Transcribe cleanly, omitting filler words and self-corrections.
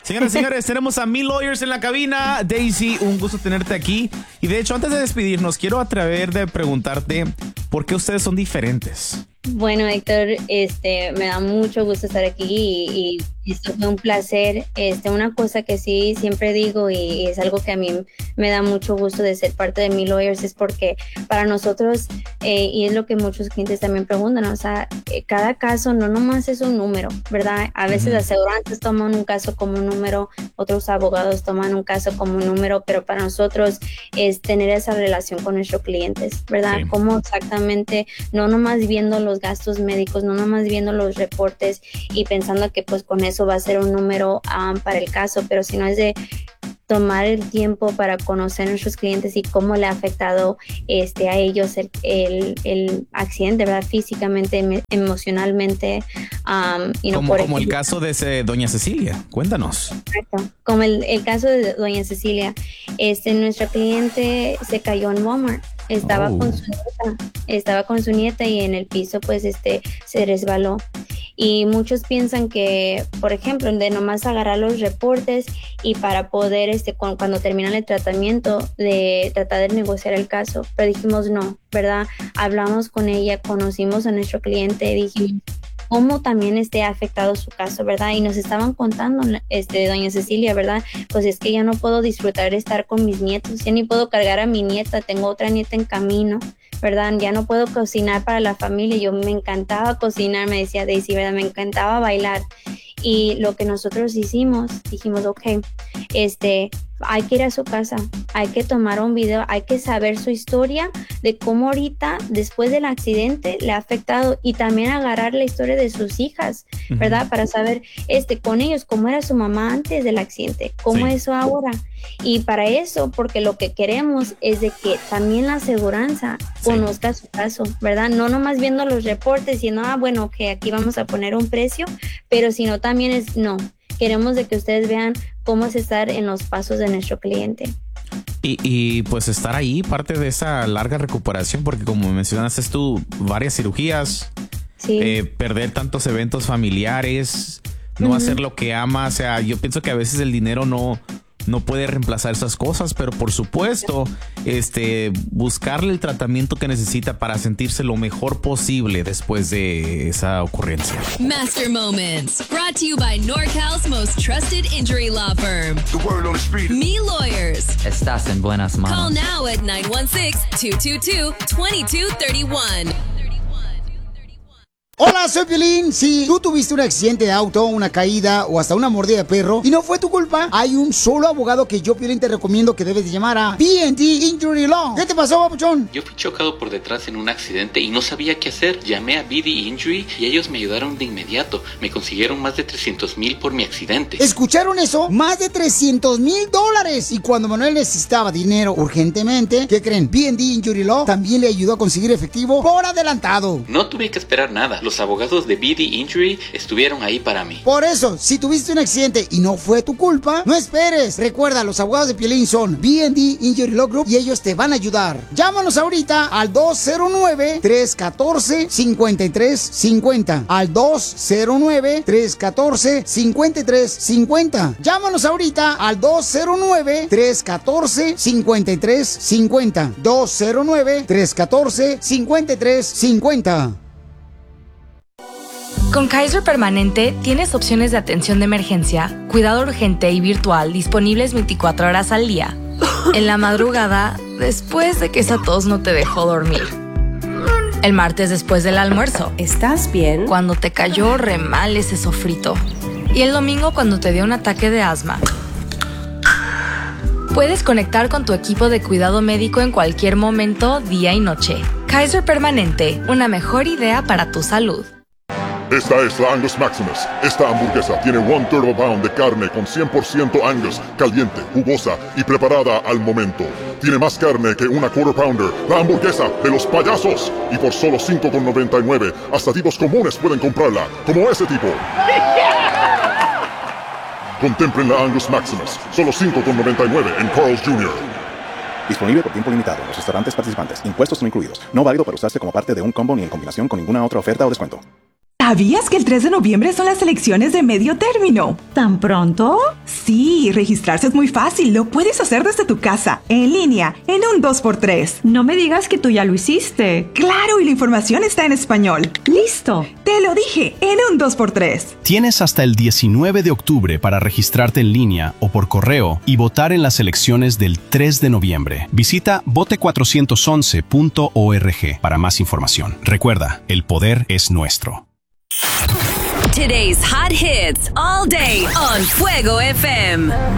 Señoras y señores, tenemos a Mi Lawyers en la cabina. Daisy, un gusto tenerte aquí. Y de hecho, antes de despedirnos, quiero atrever de preguntarte por qué ustedes son diferentes. Bueno, Héctor, me da mucho gusto estar aquí y esto fue un placer. Una cosa que sí siempre digo y es algo que a mí me da mucho gusto de ser parte de Mi Lawyers es porque para nosotros, y es lo que muchos clientes también preguntan, o sea, cada caso no nomás es un número, ¿verdad? A veces las aseguranzas toman un caso como un número, otros abogados toman un caso como un número, pero para nosotros es tener esa relación con nuestros clientes, ¿verdad? Sí. Cómo exactamente, no nomás viendo los gastos médicos, no nomás viendo los reportes y pensando que pues con eso va a ser un número para el caso, pero si no es de tomar el tiempo para conocer a nuestros clientes y cómo le ha afectado a ellos el accidente, ¿verdad? Físicamente, emocionalmente. Como el caso de doña Cecilia. Cuéntanos. Correcto. Como el caso de doña Cecilia. Nuestra cliente se cayó en Walmart. Estaba con su nieta y en el piso pues se resbaló. Y muchos piensan que, por ejemplo, de nomás agarrar los reportes y para poder, cuando terminan el tratamiento, de tratar de negociar el caso. Pero dijimos no, ¿verdad? Hablamos con ella, conocimos a nuestro cliente, dijimos cómo también ha afectado su caso, ¿verdad? Y nos estaban contando, doña Cecilia, ¿verdad? Pues es que ya no puedo disfrutar de estar con mis nietos, ya ni puedo cargar a mi nieta, tengo otra nieta en camino, ¿verdad? Ya no puedo cocinar para la familia. Yo me encantaba cocinar, me decía Daisy, ¿verdad? Me encantaba bailar. Y lo que nosotros hicimos, dijimos, ok, hay que ir a su casa, hay que tomar un video, hay que saber su historia de cómo ahorita, después del accidente, le ha afectado y también agarrar la historia de sus hijas, ¿verdad? Para saber con ellos cómo era su mamá antes del accidente, cómo es eso ahora. Y para eso, porque lo que queremos es de que también la aseguranza conozca su caso, ¿verdad? No nomás viendo los reportes y bueno, ok, aquí vamos a poner un precio, pero sino también queremos de que ustedes vean cómo es estar en los pasos de nuestro cliente. Y pues estar ahí, parte de esa larga recuperación, porque como mencionaste tú, varias cirugías, perder tantos eventos familiares, no hacer lo que ama. O sea, yo pienso que a veces el dinero no puede reemplazar esas cosas, pero por supuesto, buscarle el tratamiento que necesita para sentirse lo mejor posible después de esa ocurrencia. Master Moments, brought to you by NorCal's most trusted injury law firm. The word on the street. Mi Lawyers. Estás en buenas manos. Call now at 916-222-2231. Hola, soy Piolín. Si tú tuviste un accidente de auto, una caída o hasta una mordida de perro y no fue tu culpa, hay un solo abogado que yo, Piolín, te recomiendo que debes de llamar a B&D Injury Law. ¿Qué te pasó, papuchón? Yo fui chocado por detrás en un accidente y no sabía qué hacer. Llamé a B&D Injury y ellos me ayudaron de inmediato. Me consiguieron más de $300,000 por mi accidente. ¿Escucharon eso? Más de $300,000. Y cuando Manuel necesitaba dinero urgentemente, ¿qué creen? B&D Injury Law también le ayudó a conseguir efectivo por adelantado. No tuve que esperar nada. Los abogados de B&D Injury estuvieron ahí para mí. Por eso, si tuviste un accidente y no fue tu culpa, no esperes. Recuerda, los abogados de Piolín son B&D Injury Law Group y ellos te van a ayudar. Llámanos ahorita al 209-314-5350. Al 209-314-5350. Llámanos ahorita al 209-314-5350. 209-314-5350. Con Kaiser Permanente tienes opciones de atención de emergencia, cuidado urgente y virtual disponibles 24 horas al día. En la madrugada, después de que esa tos no te dejó dormir. El martes después del almuerzo. ¿Estás bien? Cuando te cayó re mal ese sofrito. Y el domingo cuando te dio un ataque de asma. Puedes conectar con tu equipo de cuidado médico en cualquier momento, día y noche. Kaiser Permanente, una mejor idea para tu salud. Esta es la Angus Maximus. Esta hamburguesa tiene 1/3 pound de carne con 100% Angus, caliente, jugosa y preparada al momento. Tiene más carne que una Quarter Pounder, la hamburguesa de los payasos. Y por solo $5.99, hasta tipos comunes pueden comprarla, como ese tipo. Contemplen la Angus Maximus, solo $5.99 en Carl's Jr. Disponible por tiempo limitado en los restaurantes participantes. Impuestos no incluidos. No válido para usarse como parte de un combo ni en combinación con ninguna otra oferta o descuento. ¿Sabías que el 3 de noviembre son las elecciones de medio término? ¿Tan pronto? Sí, registrarse es muy fácil. Lo puedes hacer desde tu casa, en línea, en un 2x3. No me digas que tú ya lo hiciste. Claro, y la información está en español. ¡Listo! Te lo dije, en un 2x3. Tienes hasta el 19 de octubre para registrarte en línea o por correo y votar en las elecciones del 3 de noviembre. Visita vote411.org para más información. Recuerda, el poder es nuestro. Today's hot hits all day on Fuego FM.